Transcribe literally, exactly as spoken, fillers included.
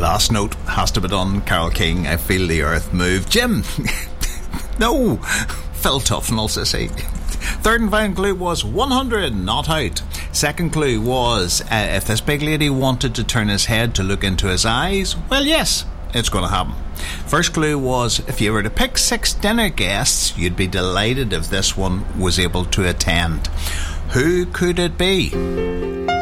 last note has to be done. Carole King, I Feel the Earth Move. Jim, no, Phil Tufnell, sissy. Third and final clue was one hundred, not out. Second clue was uh, if this big lady wanted to turn his head to look into his eyes, well, yes, it's going to happen. First clue was if you were to pick six dinner guests, you'd be delighted if this one was able to attend. Who could it be?